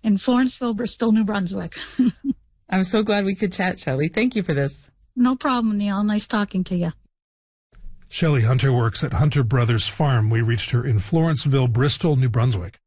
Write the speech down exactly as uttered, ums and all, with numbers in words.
in Florenceville, Bristol, New Brunswick. I'm so glad we could chat, Shelley. Thank you for this. No problem, Neil. Nice talking to you. Shelley Hunter works at Hunter Brothers Farm. We reached her in Florenceville, Bristol, New Brunswick.